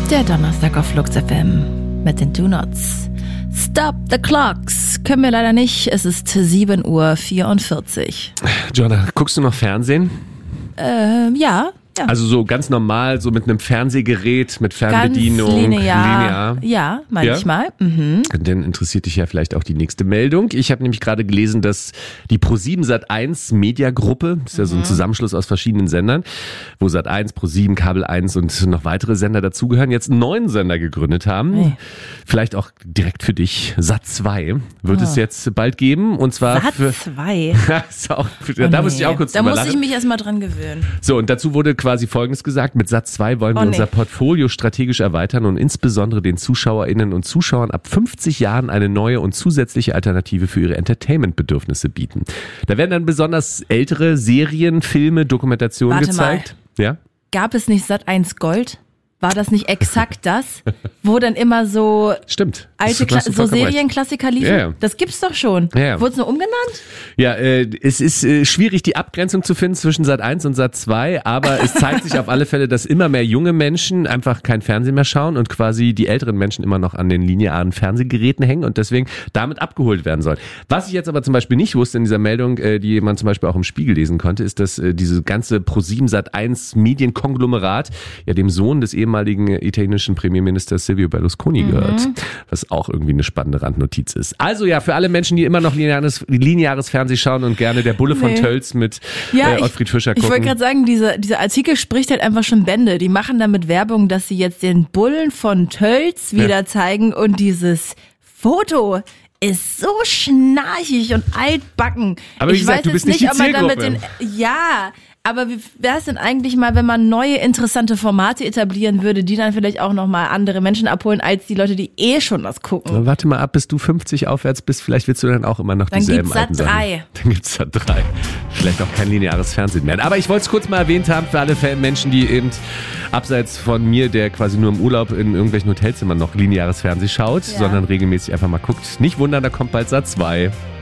Der Donnerstag auf Flux FM mit den Do-Nots. Stop the clocks. Können wir leider nicht. Es ist 7:44 Uhr. Jonna, guckst du noch Fernsehen? Ja. Also so ganz normal, so mit einem Fernsehgerät, mit Fernbedienung. Ganz linear. Ja, manchmal. Ja? Mhm. Dann interessiert dich ja vielleicht auch die nächste Meldung. Ich habe nämlich gerade gelesen, dass die Pro7 Sat.1 Mediagruppe, das ist ja so ein Zusammenschluss aus verschiedenen Sendern, wo Sat.1, Pro7, Kabel 1 und noch weitere Sender dazugehören, jetzt einen neuen Sender gegründet haben. Hey. Vielleicht auch direkt für dich. Sat2 wird es jetzt bald geben. Und zwar Sat2? Da musste ich auch kurz drüber lachen. Da muss ich mich erstmal dran gewöhnen. So, und dazu wurde quasi Folgendes gesagt: Mit Sat2 wollen wir unser Portfolio strategisch erweitern und insbesondere den ZuschauerInnen und Zuschauern ab 50 Jahren eine neue und zusätzliche Alternative für ihre Entertainment-Bedürfnisse bieten. Da werden dann besonders ältere Serien, Filme, Dokumentationen gezeigt. Ja? Gab es nicht Sat.1 Gold? War das nicht exakt das? Wo dann immer so alte so Serienklassiker liefen? Ja. Das gibt's doch schon. Ja. Wurde es nur umgenannt? Ja, es ist schwierig, die Abgrenzung zu finden zwischen Sat.1 und Sat2, aber es zeigt sich auf alle Fälle, dass immer mehr junge Menschen einfach kein Fernsehen mehr schauen und quasi die älteren Menschen immer noch an den linearen Fernsehgeräten hängen und deswegen damit abgeholt werden sollen. Was ich jetzt aber zum Beispiel nicht wusste in dieser Meldung, die man zum Beispiel auch im Spiegel lesen konnte, ist, dass diese ganze Pro7 Sat.1 Medienkonglomerat ja dem Sohn des ehemaligen italienischen Premierministers Silvio Berlusconi gehört, was auch irgendwie eine spannende Randnotiz ist. Also ja, für alle Menschen, die immer noch lineares Fernsehen schauen und gerne der Bulle von Tölz mit Ottfried Fischer gucken. Ich wollte gerade sagen, dieser Artikel spricht halt einfach schon Bände. Die machen damit Werbung, dass sie jetzt den Bullen von Tölz wieder zeigen und dieses Foto ist so schnarchig und altbacken. Aber wie gesagt, du bist nicht die Zielgruppe. Aber wie wäre es denn eigentlich mal, wenn man neue, interessante Formate etablieren würde, die dann vielleicht auch nochmal andere Menschen abholen, als die Leute, die schon das gucken? Aber warte mal ab, bis du 50 aufwärts bist, vielleicht willst du dann auch immer noch dieselben alten Sachen. Dann gibt's Sat3. Vielleicht auch kein lineares Fernsehen mehr. Aber ich wollte es kurz mal erwähnt haben für alle Menschen, die eben abseits von mir, der quasi nur im Urlaub in irgendwelchen Hotelzimmern noch lineares Fernsehen schaut, sondern regelmäßig einfach mal guckt. Nicht wundern, da kommt bald Sat2.